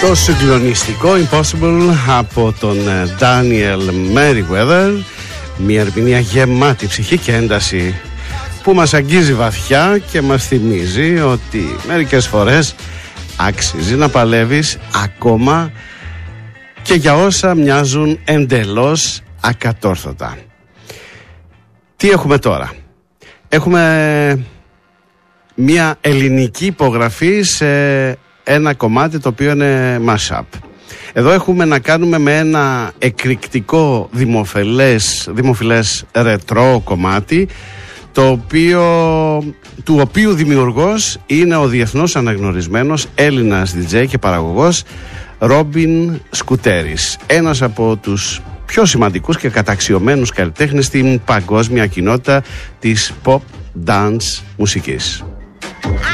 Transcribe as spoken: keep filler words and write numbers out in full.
Το συγκλονιστικό Impossible από τον Daniel Merriweather, μια ερμηνεία γεμάτη ψυχή και ένταση που μας αγγίζει βαθιά και μας θυμίζει ότι μερικές φορές άξιζει να παλεύεις ακόμα και για όσα μοιάζουν εντελώς ακατόρθωτα. Τι έχουμε τώρα? Έχουμε μια ελληνική υπογραφή σε ένα κομμάτι το οποίο είναι mashup. Εδώ έχουμε να κάνουμε με ένα εκρηκτικό δημοφιλές, δημοφιλές ρετρό κομμάτι, το οποίο, του οποίου δημιουργός είναι ο διεθνώς αναγνωρισμένος Έλληνας ντι τζέι και παραγωγός Ρόμπιν Σκουτέρης, ένας από τους πιο σημαντικούς και καταξιωμένους καλλιτέχνες στην παγκόσμια κοινότητα της pop dance μουσικής.